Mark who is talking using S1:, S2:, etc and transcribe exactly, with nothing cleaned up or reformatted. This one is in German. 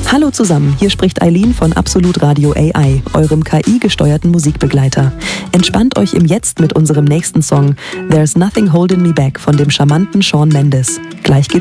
S1: Hallo zusammen, hier spricht Eileen von Absolut Radio A I, eurem K I-gesteuerten Musikbegleiter. Entspannt euch im Jetzt mit unserem nächsten Song There's Nothing Holding Me Back von dem charmanten Shawn Mendes. Gleich geht's